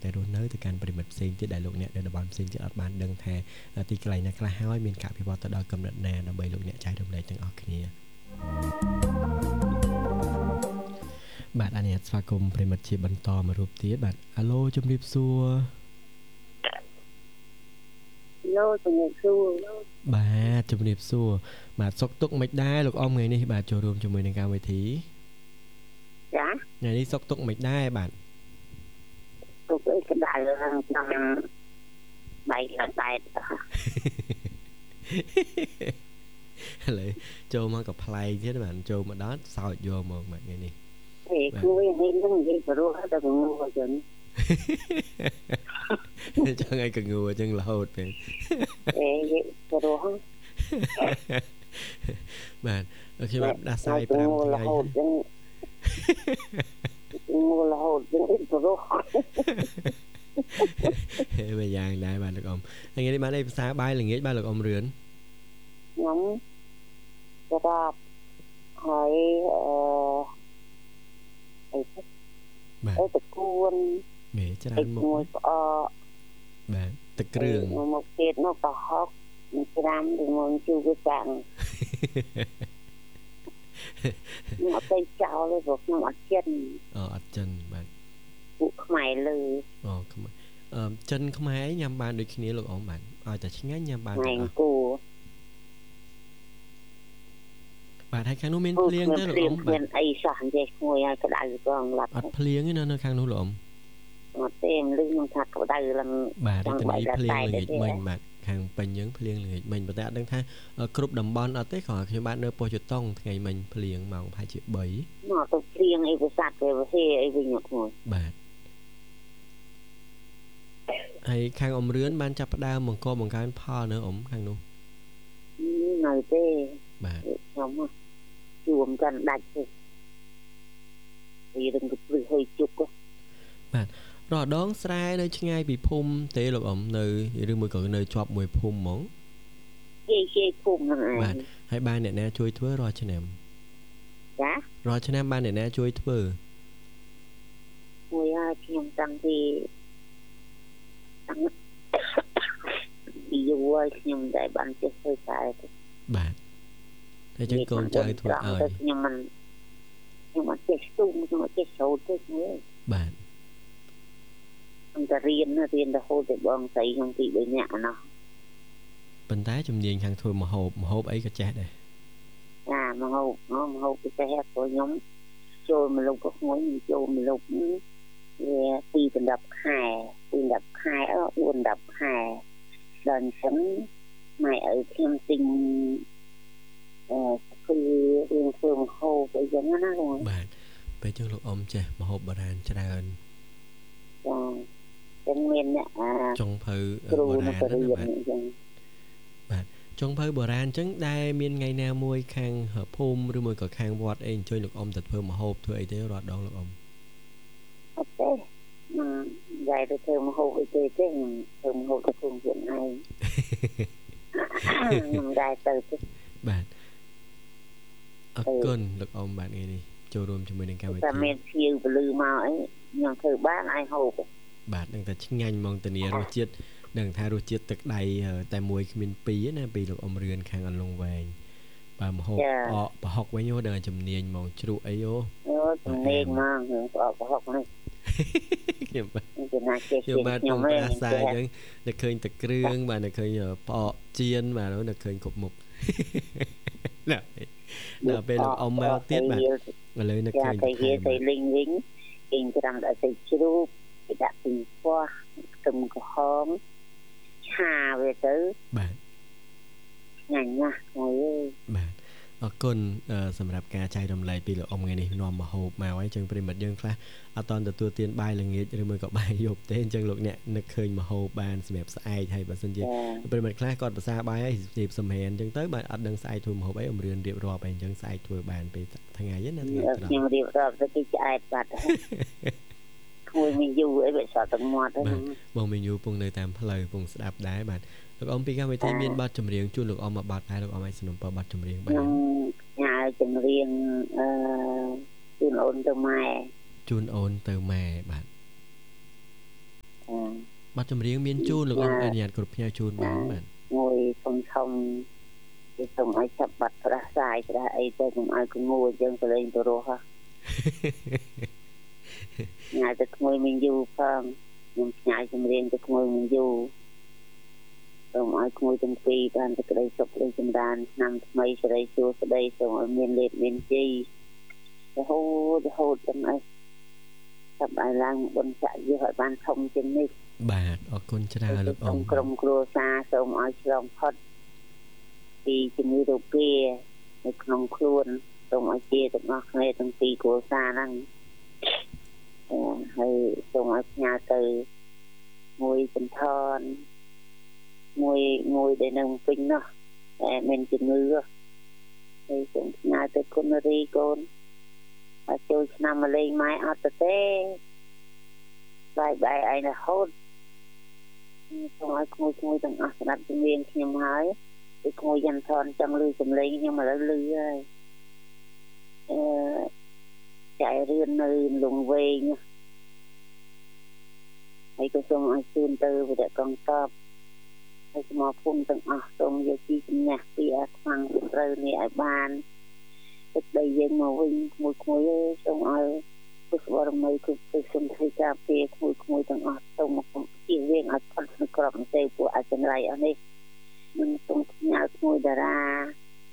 តែរស់នៅទៅកាន់ប្រិមិត្តផ្សេងទៀតដែលលោកអ្នកនៅតំបន់ផ្សេងទៀតអត់បានដឹងថាទីកន្លែងណាខ្លះហើយមានការវិវត្តទៅដល់កម្រិតណាដើម្បីលោកអ្នកចែករំលែកទាំងអស់គ្នាបាទអនុញ្ញាតស្វាគមន៍ប្រិមិត្តជាបន្តមួយរូបទៀតបាទអាឡូជំរាបសួរលោកជំរាបសួរបាទជំរាបសួរបាទសុខទុក្ខមិនដែរលោកអ៊ំថ្ងៃនេះបាទចូលរួមជាមួយនឹងកម្មវិធីចាថ្ងៃនេះសុខទុក្ខមិនដែរបាទទុកអីក្តៅក្នុងបែកតែឥឡូវចូលមកក៏ប្លែកទៀតបាទចូលមកដល់សោចយកមកបាទថ្ងៃនេះគួយនេះនឹងនិយាយព្រោះតែងងអញ្ចឹងចឹងឯងក៏ងងអញ្ចឹងរហូតពេលព្រោះបាទខ្ញុំបានដាស់សាយ5ថ្ងៃរហូតចឹងរហូតចឹងព្រោះវាយ៉ាងដែរបាទលោកអ៊ំថ្ងៃនេះបានអីភាសាបាយល្ងាចបាទលោកអ៊ំរឿនខ្ញុំក៏រាប់ហើយបាទតកួនមេច្រើនមុខផ្អកបាទទឹកគ្រឿងមកទៀតមកប្រហុកច្រាំពីមុនជូរវាចាំងមកទៅចោលទៅព្រោះខ្ញុំអត់ចិនអត់ចិនបាទពួកខ្មែរលើខ្មែរចិនខ្មែរញ៉ាំបានដូចគ្នាលោកអ៊ំបាទឲ្យតែឆ្ងាញ់ញ៉ាំបានទាំងអស់គូបាទហើយខាងនោះមានភ្លៀងទេលោកអ៊ំបាទមានអីសោះអញ្ចេះគួយឲ្យក្តៅក៏ឡាត់អត់ភ្លៀងទេនៅខាងនោះលោកអ៊ំអត់ទេលឺនឹងថាក្តៅឡើងបាទតែភ្លៀងល្ងាចមិញបាទខាងពេញយើងភ្លៀងល្ងាចមិញប៉ុន្តែអត់ដឹងថាគ្រប់តំបន់អត់ទេគ្រាន់ខ្ញុំបាននៅប៉ុស្តិ៍ជតុងថ្ងៃមិញភ្លៀងម៉ោងប្រហែលជា3 មកទៅភ្លៀងអីវាសាត់វាអីវិញហ្នឹងបាទហើយខាងអ៊ំរឿនបានចាប់ផ្ដើមបង្កបង្កើនផលនៅអ៊ំខាងនោះនៅទេបាទខ្ញុំជួមកាន់ដាច់ទេវានឹងព្រឹកហុយជុកបាទរដងស្រែនៅឆ្ងាយពីភូមិទេលោកអ៊ំនៅឬមួយក៏នៅជាប់មួយភូមិហ្មងគេភូមិហ្នឹងឯងបាទហើយបានអ្នកណាជួយធ្វើរាល់ឆ្នាំចារាល់ឆ្នាំបានអ្នកណាជួយធ្វើមួយហើយខ្ញុំតាំងពីយូរហើយខ្ញុំតែបានចេះធ្វើតែបាទតែចឹងកូនចៅធ្វើឲ្យខ្ញុំអត់ចេះស្ទូខ្ញុំអត់ចេះសូត្រទេបាទខ្ញុំតែរៀនរហូតតែបងស្រីខ្ញុំពី3នាក់ណោះប៉ុន្តែជំនាញខាងធ្វើម្ហូបអីក៏ចេះដែរចាម្ហូបពិសេសព្រោះខ្ញុំចូលមកលុបក្មួយចូលមកលុបវា2-10ខែ4-10ខែ4-10ខែដល់អញ្ចឹងម៉ែឪខ្ញុំទិញគឺរឿងធ្វើម្ហូបអីចឹងណាបាទពេលចឹងលោកអ៊ំចេះម្ហូបបុរាណច្រើនចាចឹងមានអ្នកចុងភៅបុរាណហ្នឹងបាទចុងភៅបុរាណចឹងដែលមានថ្ងៃណាមួយខាងភូមិឬមួយក៏ខាងវត្តអីអញ្ជើញលោកអ៊ំទៅធ្វើម្ហូបធ្វើអីទេរាល់ដងលោកអ៊ំអត់ទេយាយទៅធ្វើម្ហូបអីទេធ្វើម្ហូបទៅខ្លួនឯងខ្ញុំដែរទៅបាទអរគុណលោកអ៊ំបាទថ្ងៃនេះចូលរួមជាមួយនឹងកម្មវិធីតែមានភៀវពលឺមកអីខ្ញុំធ្វើបានឲ្យហូបបាទនឹងតែឆ្ងាញ់ហ្មងធានារសជាតិនឹងថារសជាតិទឹកដៃតែមួយគ្មានពីរណាពីលោកអ៊ំរឿនខាងអន្លង់វែងបាទម្ហូបប្រហុកវិញដល់ជំនាញហ្មងជ្រក់អីជំនាញហ្មងប្រហុកនេះខ្ញុំបាទខ្ញុំប្រាសាយអញ្ចឹងនឹកឃើញទឹកគ្រឿងបាទនឹកឃើញផ្អកចៀនបាទនឹកឃើញគ្រប់មុខដល់ពេលលោកអ៊ំមកទៀតបាទឥឡូវនឹកឃើញទៅលីងវិញគេច្រាំដល់ទៅជ្រូកគេដាក់ពីពោះខ្ទឹមក្រហមឆាវាទៅបាទញ៉ាំណាស់មួយបាទអរគុណសម្រាប់ការចែករំលែកពីលោកអ៊ំថ្ងៃនេះនាំមហូបមកហើយចឹងប្រិមិត្តយើងខ្លះអត់តន់ទទួលទានបាយល្ងាចឬមួយក៏បាយយប់ទេអញ្ចឹងលោកអ្នកនឹកឃើញមហូបបានសម្រាប់ស្អែកហើយបើសិនជាប្រិមិត្តខ្លះគាត់ភាសាបាយហើយរៀបសម្ហែនអញ្ចឹងទៅបាទអត់ដឹងស្អែកធ្វើមហូបអីអ៊ំរឿនរៀបរាប់អីអញ្ចឹងស្អែកធ្វើបានពេលថ្ងៃណាថ្ងៃក្រោយខ្ញុំរៀបរាប់ទៅគេឆ្អែតបាត់គួយមីយូអីវាសតទាំងមាត់ហ្នឹងបងមីយូពងនៅតាមផ្លូវពងស្ដាប់ដែរបាទលោកអ៊ំពីកម្មវិធីមានបទចម្រៀងជូនលោកអ៊ំមួយបទដែរលោកអ៊ំអាចสนับสนุนបទចម្រៀងបានញ៉ាំចម្រៀងជូនអូនទៅម៉ែជូនអូនទៅម៉ែបាទបាត់ចម្រៀងមានជូនលោកអ៊ំអនុញ្ញាតគ្រប់ផ្ញើជូនបានបាទមួយធំគេសូមឲ្យចាប់បាត់ផ្ដាសាយផ្ដាអីទៅកុំឲ្យគងួរអញ្ចឹងទៅលេងទៅរស់ហ៎ញ៉ាំទៅក្មួយមានយូផងខ្ញុំផ្ញើចម្រៀងទៅក្មួយមានយូសូមឲ្យក្មួយទាំងពីរបានទៅក្តីសុខក្តីចម្រើនឆ្នាំថ្មីសេរីសួស្តីសូមឲ្យមានលេបមានជ័យរហូតទាំងអីចាប់ឲ្យឡើងបុណ្យស័ក្តិយុឲ្យបានធំជាងនេះបាទអរគុណច្រើនលោកអ៊ំក្រុមគ្រួសារសូមឲ្យឆ្លងផុតពីជំងឺរោគានៅក្នុងខ្លួនសូមឲ្យជាទាំងអស់គ្នាទាំងពីរគ្រួសារហ្នឹងហើយសូមឲ្យផ្ញើទៅមួយសន្ធនមួយដែលនៅពេញនោះតែមានជំងឺហើយសូមផ្ញើទៅគុណរីកូនឲ្យចូលឆ្នាំមកលេងម៉ែអត់ទៅទេបាយឯងរហូតសូមឲ្យក្មួយទាំងអស់ស្ដាប់ជំនាញខ្ញុំហើយពីក្មួយយ៉ាងថនចង់លឺសំឡេងខ្ញុំឥឡូវលឺហើយចែករៀននៅលងវែងហើយក៏សូមឲ្យជូនទៅវិទ្យកងតបហើយស្មោះភូមិទាំងអស់សូមយកជីជំនះពីអាខ្វាំងត្រូវនេះឲ្យបានទឹកដីយើងមកវិញក្មួយសូមឲ្យពុទ្ធបរមីគ្រប់សូមធ្វើការពារក្មួយទាំងអស់សូមមកជៀសវាងឲ្យផុតក្នុងក្របផ្ទៃពួកអចិន្ត្រៃយ៍អស់នេះនឹងសូមផ្ញើក្មួយតារា